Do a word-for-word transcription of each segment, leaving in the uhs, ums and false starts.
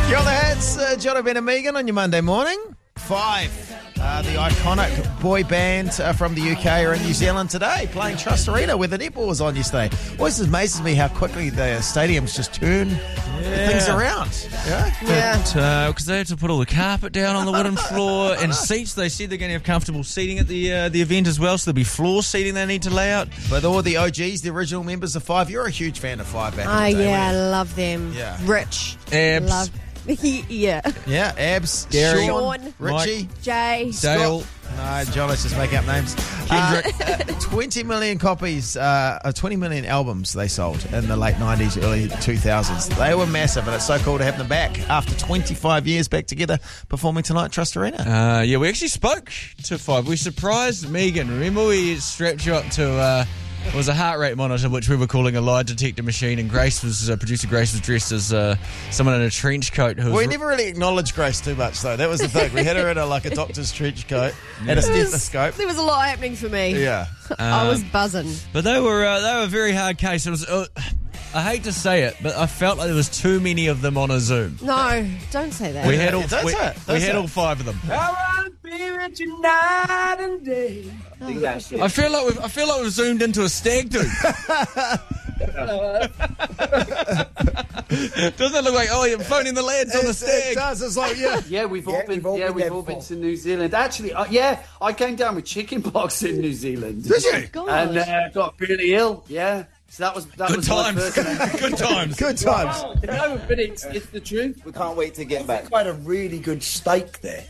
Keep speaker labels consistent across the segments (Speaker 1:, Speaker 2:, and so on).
Speaker 1: You're on the hats, uh, Jono Ben and Megan on your Monday morning. Five. Uh, the iconic boy band uh, from the U K are in New Zealand today, playing Trust Arena, where the netball was on yesterday. Always amazes me how quickly the stadiums just turn
Speaker 2: Yeah.
Speaker 1: things around. Yeah,
Speaker 2: Yeah. Because they had to put all the carpet down on the wooden floor and seats. They said they're going to have comfortable seating at the uh, the event as well, so there'll be floor seating they need to lay out.
Speaker 1: But all the O Gs, the original members of Five, you're a huge fan of Five back
Speaker 3: Oh,
Speaker 1: in the day.
Speaker 3: yeah, I
Speaker 1: weren't
Speaker 3: love them.
Speaker 1: Yeah.
Speaker 3: Rich.
Speaker 2: Abs.
Speaker 3: Love. yeah.
Speaker 1: you? Yeah, Abs,
Speaker 2: Gary.
Speaker 1: Sean,
Speaker 3: Sean.
Speaker 1: Richie.
Speaker 3: Jay.
Speaker 2: Dale.
Speaker 1: No, Jono's just making up names.
Speaker 2: Kendrick.
Speaker 1: Uh, uh, twenty million copies, uh, uh, twenty million albums they sold in the late nineties, early two thousands. They were massive, and it's so cool to have them back after twenty-five years back together performing tonight at Trust Arena.
Speaker 2: Uh, yeah, we actually spoke to Five. We surprised Megan. Remember we strapped you up to... Uh, It was a heart rate monitor, which we were calling a lie detector machine, and Grace was uh, producer Grace was dressed as uh, someone in a trench coat. Who was
Speaker 1: We never really acknowledged Grace too much, though. That was the thing. We had her in a, like a doctor's trench coat and a
Speaker 3: There was-
Speaker 1: stethoscope.
Speaker 3: There was a lot happening for me.
Speaker 1: Yeah.
Speaker 3: I was buzzing.
Speaker 2: But they were uh, they were a very hard case. It was. Uh, I hate to say it, but I felt like there was too many of them on a Zoom.
Speaker 3: No, don't say that.
Speaker 2: We had all
Speaker 1: Don't
Speaker 2: we,
Speaker 1: say it,
Speaker 2: we
Speaker 1: don't
Speaker 2: had
Speaker 1: say
Speaker 2: all
Speaker 1: it.
Speaker 2: five of them.
Speaker 4: I wanna be with you night and day. I think that's it.
Speaker 2: I feel like we've I feel like we've zoomed into a stag do. Doesn't it look like oh you're phoning the lads on the
Speaker 1: It
Speaker 2: stag?
Speaker 1: does. It's like, yeah.
Speaker 4: Yeah, we've all
Speaker 5: Yeah,
Speaker 4: been.
Speaker 5: we've all
Speaker 4: yeah,
Speaker 5: been
Speaker 4: we've
Speaker 5: there
Speaker 4: all been
Speaker 5: before.
Speaker 4: to New Zealand. Actually, uh, yeah, I came down with chickenpox in New Zealand.
Speaker 1: Did you?
Speaker 3: God.
Speaker 4: And uh, got really ill. Yeah, so that was that
Speaker 2: Good
Speaker 4: was my
Speaker 2: times.
Speaker 4: first.
Speaker 2: Good times.
Speaker 1: Good times.
Speaker 4: No, but it's it's the truth.
Speaker 5: We can't wait to get back.
Speaker 6: Quite a really good steak there.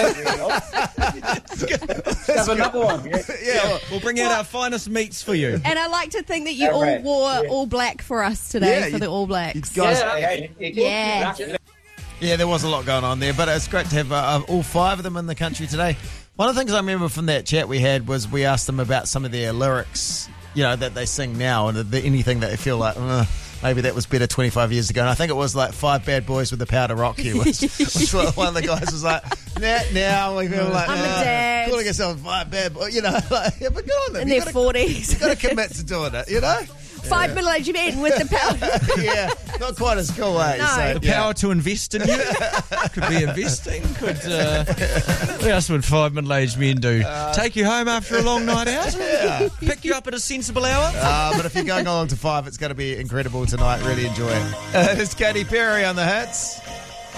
Speaker 4: Have another one. Yeah.
Speaker 1: Yeah.
Speaker 2: We'll bring out our finest meats for you.
Speaker 3: And I like to think that you
Speaker 5: All
Speaker 3: all
Speaker 5: right.
Speaker 3: wore
Speaker 5: Yeah.
Speaker 3: all black for us today,
Speaker 1: Yeah,
Speaker 3: for
Speaker 1: you-
Speaker 3: the All Blacks.
Speaker 1: Guys,
Speaker 4: Yeah.
Speaker 3: Yeah.
Speaker 1: yeah, there was a lot going on there, but it's great to have uh, all five of them in the country today. One of the things I remember from that chat we had was we asked them about some of their lyrics, you know, that they sing now, and the, anything that they feel like, uh, maybe that was better twenty-five years ago. And I think it was like Five Bad Boys with the Power to Rock You, which, which one of the guys was like, now, now we feel like,
Speaker 3: I'm a
Speaker 1: uh,
Speaker 3: dad.
Speaker 1: calling yourself Five Bad Boys, you know, like, yeah, but good on them.
Speaker 3: In
Speaker 1: You
Speaker 3: their
Speaker 1: gotta-
Speaker 3: forties.
Speaker 1: you got to commit to doing it, you know?
Speaker 3: Five middle-aged men with the power.
Speaker 1: Yeah, not quite as cool, eh?
Speaker 3: No.
Speaker 1: So,
Speaker 2: The
Speaker 1: yeah.
Speaker 2: power to invest in you. Could be investing. Could uh, what else would five middle-aged men do? Take you home after a long night out? Pick you up at a sensible hour?
Speaker 1: Uh, but if you're going along to Five, it's going to be incredible tonight. Really enjoy it. Uh, it's Katy Perry on the hits.